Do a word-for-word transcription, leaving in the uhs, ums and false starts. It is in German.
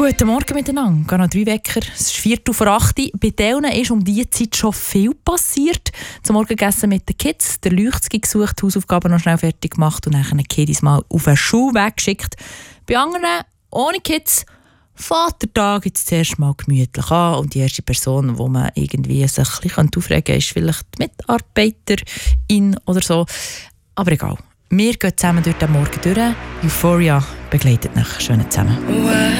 Guten Morgen miteinander. Gehen noch drei Wecker. Es ist Viertel vor acht. Bei denen ist um diese Zeit schon viel passiert. Zum Morgenessen mit den Kids, der Leuchtski gesucht, Hausaufgaben noch schnell fertig gemacht und dann die Kiddies mal auf den Schulweg geschickt. Bei anderen, ohne Kids, Vatertag jetzt zuerst mal gemütlich an. Und die erste Person, wo man irgendwie sich ein bisschen aufregen kann, ist vielleicht die Mitarbeiterin oder so. Aber egal. Wir gehen zusammen durch den Morgen durch. Euphoria begleitet nach. Schönen zusammen.